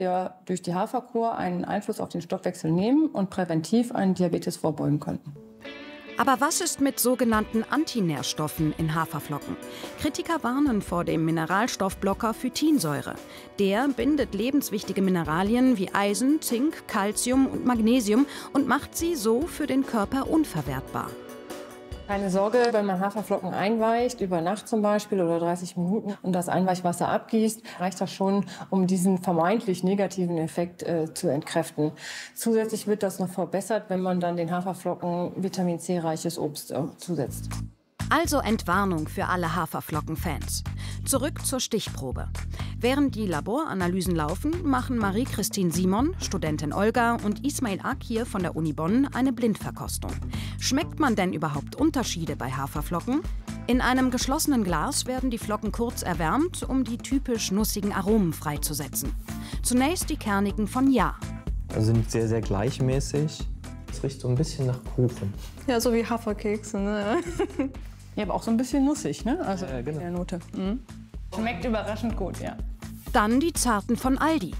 wir durch die Haferkur einen Einfluss auf den Stoffwechsel nehmen und präventiv einen Diabetes vorbeugen könnten. Aber was ist mit sogenannten Antinährstoffen in Haferflocken? Kritiker warnen vor dem Mineralstoffblocker Phytinsäure. Der bindet lebenswichtige Mineralien wie Eisen, Zink, Calcium und Magnesium und macht sie so für den Körper unverwertbar. Keine Sorge, wenn man Haferflocken einweicht, über Nacht zum Beispiel oder 30 Minuten und das Einweichwasser abgießt, reicht das schon, um diesen vermeintlich negativen Effekt zu entkräften. Zusätzlich wird das noch verbessert, wenn man dann den Haferflocken Vitamin C-reiches Obst zusetzt. Also Entwarnung für alle Haferflocken-Fans. Zurück zur Stichprobe. Während die Laboranalysen laufen, machen Marie-Christine Simon, Studentin Olga und Ismail Akir von der Uni Bonn eine Blindverkostung. Schmeckt man denn überhaupt Unterschiede bei Haferflocken? In einem geschlossenen Glas werden die Flocken kurz erwärmt, um die typisch nussigen Aromen freizusetzen. Zunächst die kernigen von Ja. Also sind sehr, sehr gleichmäßig. Es riecht so ein bisschen nach Kuchen. Ja, so wie Haferkekse, ne? Ja, aber auch so ein bisschen nussig, ne? Also ja, genau. in der Note. Mhm. Schmeckt überraschend gut, ja. Dann die zarten von Aldi.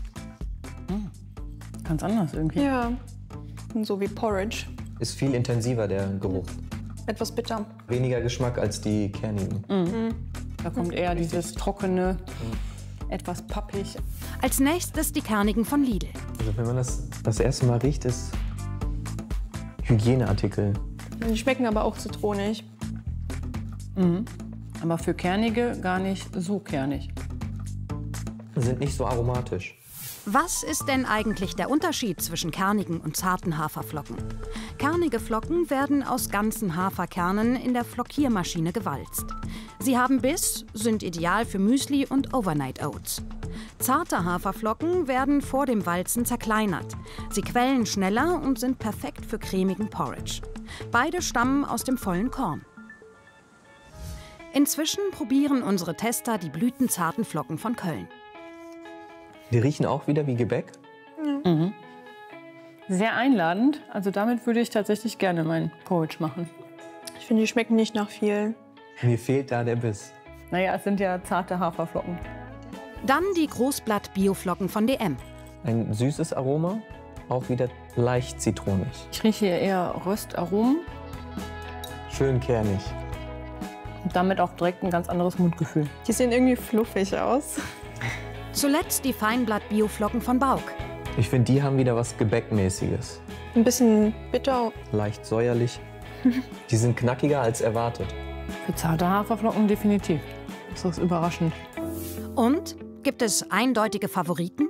Ganz anders irgendwie. Ja, so wie Porridge. Ist viel intensiver, der Geruch. Etwas bitter. Weniger Geschmack als die kernigen. Da kommt eher dieses trockene, etwas pappig. Als nächstes die kernigen von Lidl. Also wenn man das erste Mal riecht, ist Hygieneartikel. Die schmecken aber auch zitronig. Aber für Kernige gar nicht so kernig. Sind nicht so aromatisch. Was ist denn eigentlich der Unterschied zwischen kernigen und zarten Haferflocken? Kernige Flocken werden aus ganzen Haferkernen in der Flockiermaschine gewalzt. Sie haben Biss, sind ideal für Müsli und Overnight Oats. Zarte Haferflocken werden vor dem Walzen zerkleinert. Sie quellen schneller und sind perfekt für cremigen Porridge. Beide stammen aus dem vollen Korn. Inzwischen probieren unsere Tester die blütenzarten Flocken von Köln. Die riechen auch wieder wie Gebäck. Sehr einladend. Also damit würde ich tatsächlich gerne meinen Porridge machen. Ich finde, die schmecken nicht nach viel. Mir fehlt da der Biss. Naja, es sind ja zarte Haferflocken. Dann die Großblatt-Bioflocken von DM. Ein süßes Aroma, auch wieder leicht zitronig. Ich rieche hier eher Röstaromen Schön kernig. und damit auch direkt ein ganz anderes Mundgefühl. Die sehen irgendwie fluffig aus. Zuletzt die Feinblatt-Bioflocken von Bauk. Ich finde, die haben wieder was Gebäckmäßiges. Ein bisschen bitter. Leicht säuerlich. Die sind knackiger als erwartet. Für zarte Haferflocken definitiv. Das ist überraschend. Und gibt es eindeutige Favoriten?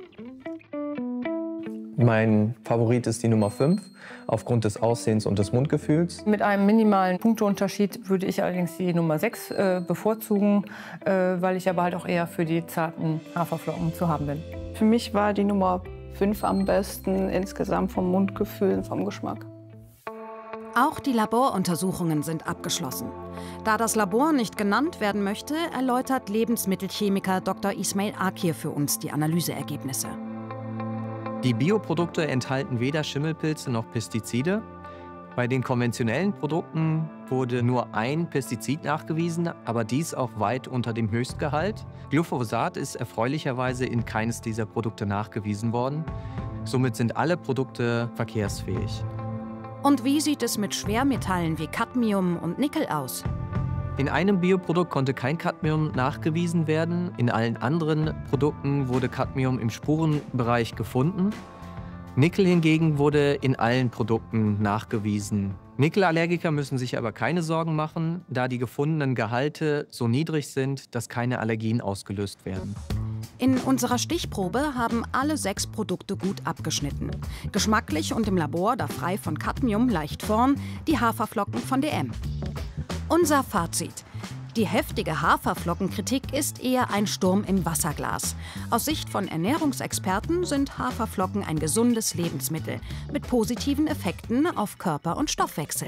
Mein Favorit ist die Nummer 5, aufgrund des Aussehens und des Mundgefühls. Mit einem minimalen Punkteunterschied würde ich allerdings die Nummer 6 bevorzugen, weil ich aber halt auch eher für die zarten Haferflocken zu haben bin. Für mich war die Nummer 5 am besten insgesamt vom Mundgefühl und vom Geschmack. Auch die Laboruntersuchungen sind abgeschlossen. Da das Labor nicht genannt werden möchte, erläutert Lebensmittelchemiker Dr. Ismail Akir für uns die Analyseergebnisse. Die Bioprodukte enthalten weder Schimmelpilze noch Pestizide. Bei den konventionellen Produkten wurde nur ein Pestizid nachgewiesen, aber dies auch weit unter dem Höchstgehalt. Glyphosat ist erfreulicherweise in keines dieser Produkte nachgewiesen worden. Somit sind alle Produkte verkehrsfähig. Und wie sieht es mit Schwermetallen wie Cadmium und Nickel aus? In einem Bioprodukt konnte kein Cadmium nachgewiesen werden. In allen anderen Produkten wurde Cadmium im Spurenbereich gefunden. Nickel hingegen wurde in allen Produkten nachgewiesen. Nickelallergiker müssen sich aber keine Sorgen machen, da die gefundenen Gehalte so niedrig sind, dass keine Allergien ausgelöst werden. In unserer Stichprobe haben alle 6 Produkte gut abgeschnitten. Geschmacklich und im Labor, da frei von Cadmium, leicht vorn, die Haferflocken von DM. Unser Fazit. Die heftige Haferflockenkritik ist eher ein Sturm im Wasserglas. Aus Sicht von Ernährungsexperten sind Haferflocken ein gesundes Lebensmittel mit positiven Effekten auf Körper und Stoffwechsel.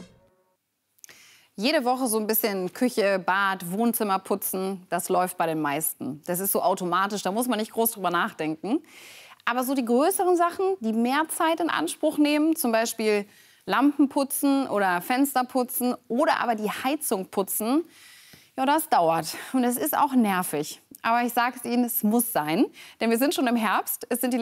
Jede Woche so ein bisschen Küche, Bad, Wohnzimmer putzen, das läuft bei den meisten. Das ist so automatisch, da muss man nicht groß drüber nachdenken. Aber so die größeren Sachen, die mehr Zeit in Anspruch nehmen, zum Beispiel Lampen putzen oder Fenster putzen oder aber die Heizung putzen, ja, das dauert und es ist auch nervig. Aber ich sage es Ihnen, es muss sein, denn wir sind schon im Herbst. Es sind die